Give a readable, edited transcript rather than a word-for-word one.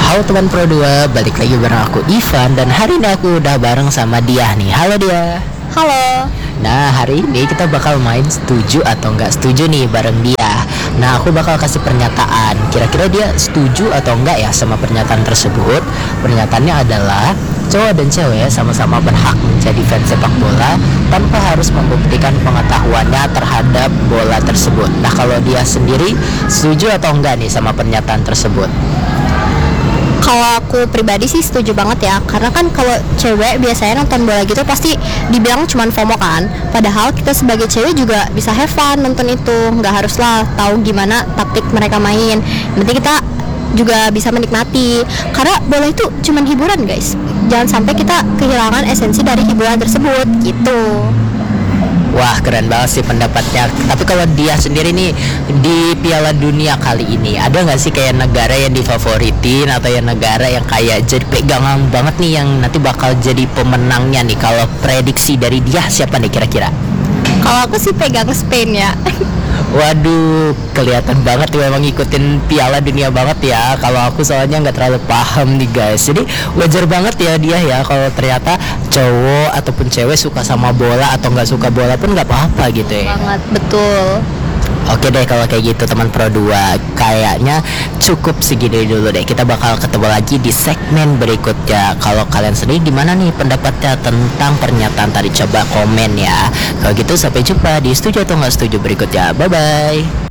Halo teman Pro 2, balik lagi bareng aku Ivan. Dan hari ini aku udah bareng sama Diah nih. Halo Diah. Halo. Nah, hari ini kita bakal main setuju atau nggak setuju nih bareng dia. Nah, aku bakal kasih pernyataan. Kira-kira dia setuju atau enggak ya sama pernyataan tersebut. Pernyataannya adalah cowok dan cewek sama-sama berhak menjadi fans sepak bola tanpa harus membuktikan pengetahuannya terhadap bola tersebut. Nah, kalau dia sendiri setuju atau enggak nih sama pernyataan tersebut? Kalau aku pribadi sih setuju banget ya. Karena kan kalau cewek biasanya nonton bola gitu pasti dibilang cuman FOMO kan. Padahal kita sebagai cewek juga bisa have fun nonton itu. Nggak haruslah tahu gimana taktik mereka main. Nanti kita juga bisa menikmati. Karena bola itu cuman hiburan guys. Jangan sampai kita kehilangan esensi dari hiburan tersebut gitu. Wah, keren banget sih pendapatnya. Tapi kalau dia sendiri nih di Piala Dunia kali ini, ada nggak sih kayak negara yang difavoritin atau yang negara yang kayak jadi pegangan banget nih yang nanti bakal jadi pemenangnya nih? Kalau prediksi dari dia siapa nih kira-kira? Kalau aku sih pegang Spain ya. Waduh, kelihatan banget ya memang ngikutin Piala Dunia banget ya. Kalau aku soalnya nggak terlalu paham nih guys. Jadi wajar banget ya dia ya kalau ternyata cowok ataupun cewek suka sama bola atau nggak suka bola pun nggak apa-apa gitu ya. Banget, betul. Oke deh kalau kayak gitu teman Pro 2, kayaknya cukup segini dulu deh. Kita bakal ketemu lagi di segmen berikutnya. Kalau kalian sendiri gimana nih pendapatnya tentang pernyataan tadi, coba komen ya. Kalau gitu sampai jumpa di setuju atau nggak setuju berikutnya. Bye bye.